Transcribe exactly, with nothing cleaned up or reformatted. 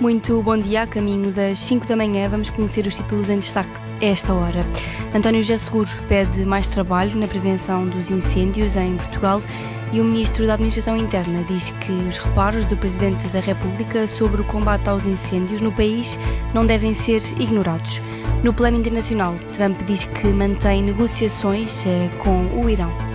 Muito bom dia, a caminho das cinco da manhã vamos conhecer os títulos em destaque a esta hora. António José Seguro pede mais trabalho na prevenção dos incêndios em Portugal e o Ministro da Administração Interna diz que os reparos do Presidente da República sobre o combate aos incêndios no país não devem ser ignorados. No plano internacional, Trump diz que mantém negociações eh, com o Irão.